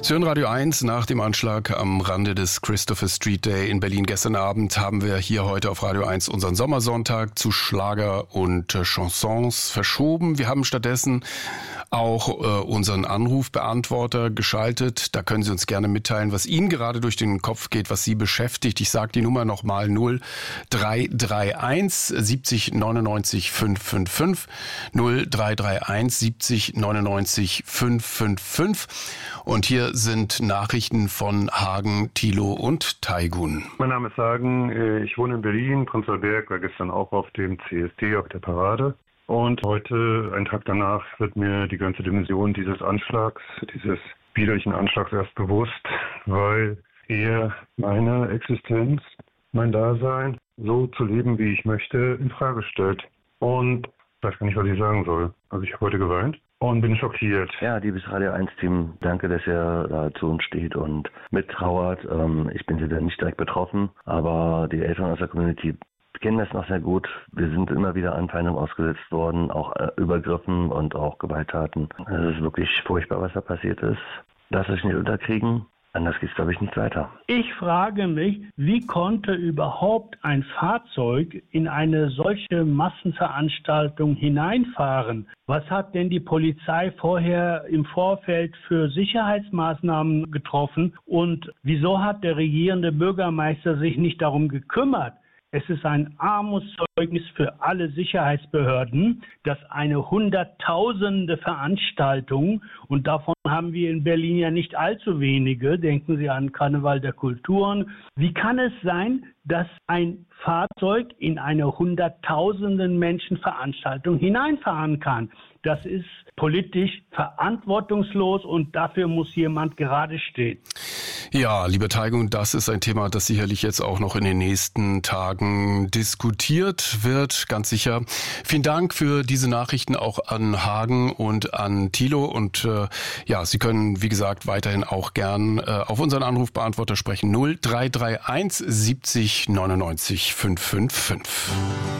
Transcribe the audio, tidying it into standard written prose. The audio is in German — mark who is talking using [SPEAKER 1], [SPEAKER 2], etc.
[SPEAKER 1] Sie hören Radio 1 nach dem Anschlag am Rande des Christopher Street Day in Berlin. Gestern Abend haben wir hier heute auf Radio 1 unseren Sommersonntag zu Schlager und Chansons verschoben. Wir haben stattdessen auch unseren Anrufbeantworter geschaltet. Da können Sie uns gerne mitteilen, was Ihnen gerade durch den Kopf geht, was Sie beschäftigt. Ich sage die Nummer nochmal: 0331 70 99 555 0331 70 99 555. Und hier sind Nachrichten von Hagen, Thilo und Taygun.
[SPEAKER 2] Mein Name ist Hagen, ich wohne in Berlin. Prenzlauer Berg war gestern auch auf dem CSD, auf der Parade. Und heute, einen Tag danach, wird mir die ganze Dimension dieses Anschlags, dieses widerlichen Anschlags erst bewusst, weil er meine Existenz, mein Dasein, so zu leben, wie ich möchte, in Frage stellt. Und ich weiß gar nicht, was ich sagen soll. Also ich habe heute geweint und bin schockiert.
[SPEAKER 3] Ja, liebes Radio 1-Team, danke, dass ihr da zu uns steht und mittrauert. Ich bin wieder nicht direkt betroffen, aber die Eltern aus der Community kennen das noch sehr gut. Wir sind immer wieder Anfeindungen ausgesetzt worden, auch Übergriffen und auch Gewalttaten. Es ist wirklich furchtbar, was da passiert ist. Lasst euch nicht unterkriegen. Anders geht es, glaube ich, nicht weiter.
[SPEAKER 4] Ich frage mich, wie konnte überhaupt ein Fahrzeug in eine solche Massenveranstaltung hineinfahren? Was hat denn die Polizei vorher im Vorfeld für Sicherheitsmaßnahmen getroffen? Und wieso hat der regierende Bürgermeister sich nicht darum gekümmert? Es ist ein Armutszeugnis für alle Sicherheitsbehörden, dass eine hunderttausende Veranstaltung, und davon haben wir in Berlin ja nicht allzu wenige, denken Sie an Karneval der Kulturen. Wie kann es sein, dass ein Fahrzeug in eine hunderttausenden Menschen Veranstaltung hineinfahren kann? Das ist politisch verantwortungslos und dafür muss jemand gerade stehen.
[SPEAKER 1] Ja, lieber Taygun, das ist ein Thema, das sicherlich jetzt auch noch in den nächsten Tagen diskutiert wird, ganz sicher. Vielen Dank für diese Nachrichten auch an Hagen und an Thilo. Und ja, Sie können, wie gesagt, weiterhin auch gern auf unseren Anrufbeantworter sprechen. 0331 70 99 555.